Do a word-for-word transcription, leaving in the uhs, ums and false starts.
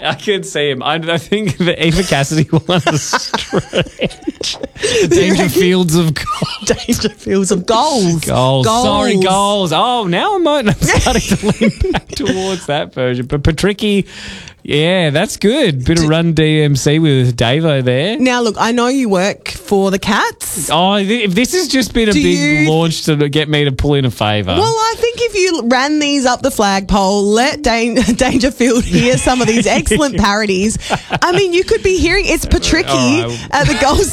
I can see him. I, I think that Eva Cassidy will stretch. Dangerfields of gold. Dangerfields of goals. Goals. goals. Sorry, goals. Oh, now I'm, I'm starting to lean back towards that version. But Patricky, yeah, that's good. Bit of run D M C with Davo there. Now, look, I know you work for the Cats. Oh, if this has just been a Do big you... launch to get me to pull in a favour. Well, I think if you ran these up the flagpole, let Dan- Dangerfield hear some of these excellent parodies. I mean, you could be hearing it's Patricky right. at the goal